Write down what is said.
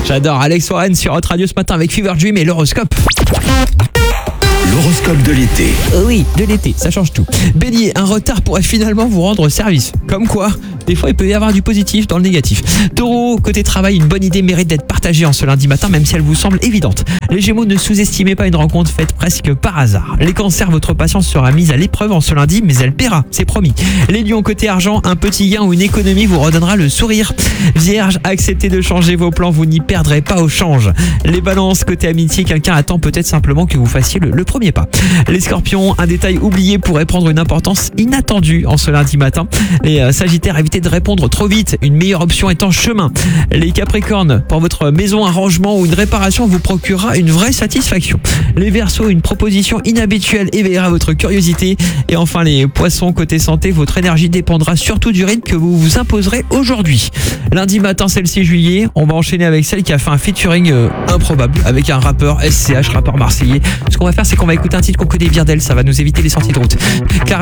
J'adore Alex Warren sur Hot Radio ce matin avec Fever Dream et l'horoscope. L'horoscope de l'été. Oui, de l'été, ça change tout. Bélier, un retard pourrait finalement vous rendre service. Comme quoi, des fois il peut y avoir du positif dans le négatif. Taureau, côté travail, une bonne idée mérite d'être partagée en ce lundi matin, même si elle vous semble évidente. Les Gémeaux, ne sous-estimez pas une rencontre faite presque par hasard. Les Cancers, votre patience sera mise à l'épreuve en ce lundi, mais elle paiera, c'est promis. Les Lions, côté argent, un petit gain ou une économie vous redonnera le sourire. Vierge, acceptez de changer vos plans, vous n'y perdrez pas au change. Les Balances, côté amitié, quelqu'un attend peut-être simplement que vous fassiez le premier pas. Les Scorpions, un détail oublié pourrait prendre une importance inattendue en ce lundi matin. Les Sagittaires, évitez de répondre trop vite, une meilleure option est en chemin. Les Capricornes, pour votre maison, un rangement ou une réparation vous procurera une vraie satisfaction. Les Verseaux, une proposition inhabituelle éveillera votre curiosité. Et enfin les Poissons, côté santé, votre énergie dépendra surtout du rythme que vous vous imposerez aujourd'hui. Lundi matin, c'est le 6 juillet, on va enchaîner avec celle qui a fait un featuring improbable avec un rappeur SCH, rappeur marseillais. Ce qu'on va faire, c'est qu'on va écouter un titre qu'on connaît bien d'elle, ça va nous éviter les sorties de route. Clara